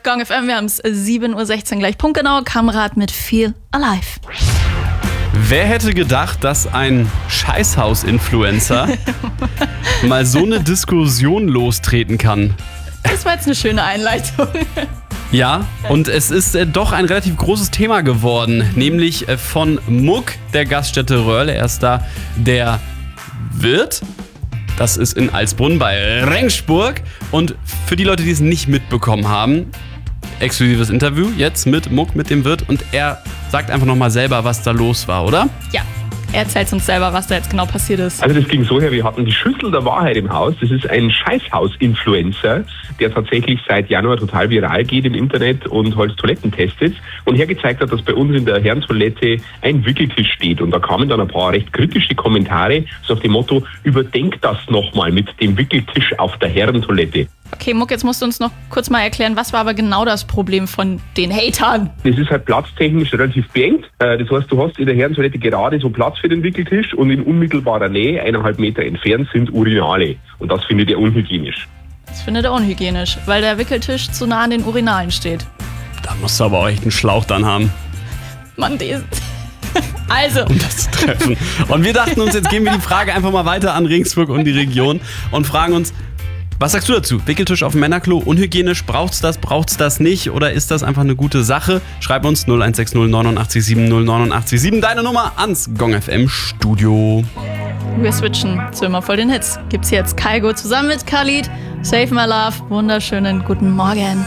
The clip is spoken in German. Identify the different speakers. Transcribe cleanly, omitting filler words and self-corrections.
Speaker 1: Gong FM, wir haben es 7.16 Uhr gleich punktgenau. Kamrat mit Feel Alive.
Speaker 2: Wer hätte gedacht, dass ein Scheißhaus-Influencer mal so eine Diskussion lostreten kann?
Speaker 1: Das war jetzt eine schöne Einleitung.
Speaker 2: Ja, und es ist doch ein relativ großes Thema geworden, nämlich von Muck, der Gaststätte Röhrle. Er ist da der Wirt. Das ist in Alsbrunn bei Rengsburg. Und für die Leute, die es nicht mitbekommen haben, exklusives Interview jetzt mit Muck, mit dem Wirt. Und er sagt einfach nochmal selber, was da los war, oder?
Speaker 1: Ja, er erzählt uns selber, was da jetzt genau passiert ist.
Speaker 3: Also das ging so her, wir hatten die Schüssel der Wahrheit im Haus. Das ist ein Scheißhaus-Influencer, der tatsächlich seit Januar total viral geht im Internet und halt Toiletten testet und hergezeigt hat, dass bei uns in der Herrentoilette ein Wickeltisch steht. Und da kamen dann ein paar recht kritische Kommentare, so auf dem Motto, überdenk das nochmal mit dem Wickeltisch auf der Herrentoilette.
Speaker 1: Okay, Muck, jetzt musst du uns noch kurz mal erklären, was war aber genau das Problem von den Hatern?
Speaker 3: Das ist halt platztechnisch relativ beengt. Das heißt, du hast in der Herrentoilette gerade so Platz für den Wickeltisch und in unmittelbarer Nähe, 1,5 Meter entfernt, sind Urinale. Und das findet er unhygienisch.
Speaker 1: Das findet er unhygienisch, weil der Wickeltisch zu nah an den Urinalen steht.
Speaker 2: Da musst du aber auch echt einen Schlauch dann haben,
Speaker 1: Mann, also.
Speaker 2: um das zu treffen. Und wir dachten uns, jetzt geben wir die Frage einfach mal weiter an Regensburg und die Region und fragen uns, was sagst du dazu? Wickeltisch auf dem Männerklo, unhygienisch, braucht's das nicht oder ist das einfach eine gute Sache? Schreib uns 0160 89 7 089 7 deine Nummer ans Gong FM Studio.
Speaker 1: Wir switchen zu immer voll den Hits. Gibt's jetzt Kaigo zusammen mit Khalid. Save My Love. Wunderschönen guten Morgen.